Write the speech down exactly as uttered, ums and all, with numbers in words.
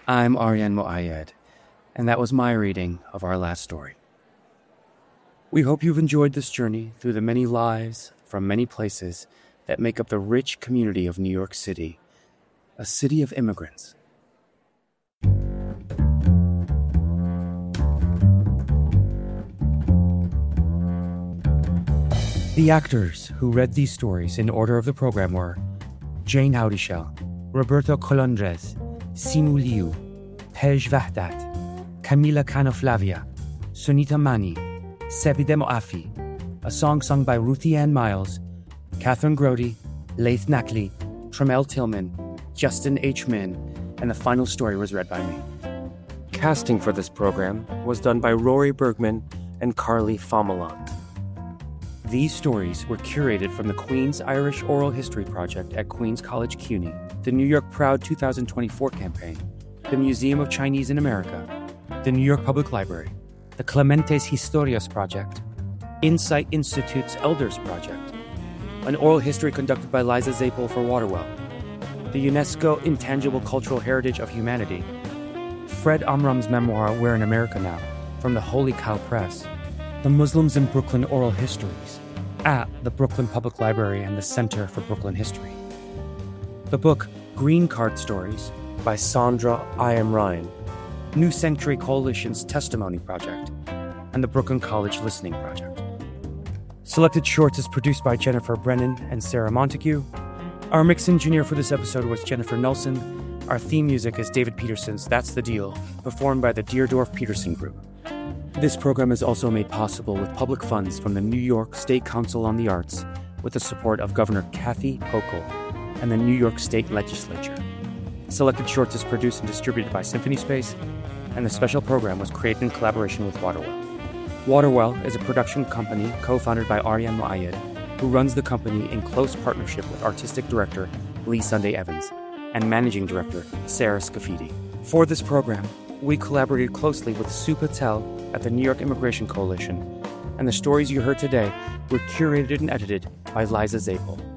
I'm Aryan Moayed, and that was my reading of our last story. We hope you've enjoyed this journey through the many lives from many places that make up the rich community of New York City, a city of immigrants. The actors who read these stories in order of the program were Jane Howdyshell, Roberto Colondres, Simu Liu, Pej Vahdat, Camila Canoflavia, Sunita Mani, Sebide Moafi, a song sung by Ruthie Ann Miles, Catherine Grody, Laith Nackley, Tremel Tillman, Justin H. Min, and the final story was read by me. Casting for this program was done by Rory Bergman and Carly Fomelant. These stories were curated from the Queen's Irish Oral History Project at Queen's College CUNY, the New York Proud two thousand twenty-four campaign, the Museum of Chinese in America, the New York Public Library, the Clementes Historias Project, Insight Institute's Elders Project, an oral history conducted by Liza Zapel for Waterwell, the UNESCO Intangible Cultural Heritage of Humanity, Fred Amram's memoir We're in America Now, from the Holy Cow Press, the Muslims in Brooklyn Oral Histories, at the Brooklyn Public Library and the Center for Brooklyn History. The book Green Card Stories by Sandra I M. Ryan, New Century Coalition's Testimony Project, and the Brooklyn College Listening Project. Selected Shorts is produced by Jennifer Brennan and Sarah Montague. Our mix engineer for this episode was Jennifer Nelson. Our theme music is David Peterson's That's the Deal, performed by the Deerdorf Peterson Group. This program is also made possible with public funds from the New York State Council on the Arts, with the support of Governor Kathy Hochul and the New York State Legislature. Selected Shorts is produced and distributed by Symphony Space, and the special program was created in collaboration with Waterwell. Waterwell is a production company co-founded by Aryan Moayed, who runs the company in close partnership with Artistic Director Lee Sunday Evans and Managing Director Sarah Scafidi. For this program, we collaborated closely with Sue Patel at the New York Immigration Coalition, and the stories you heard today were curated and edited by Liza Zapel.